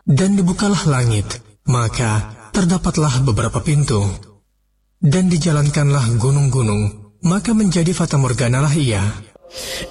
Dan dibukalah langit, maka terdapatlah beberapa pintu. Dan dijalankanlah gunung-gunung, maka menjadi fatamorganalah ia.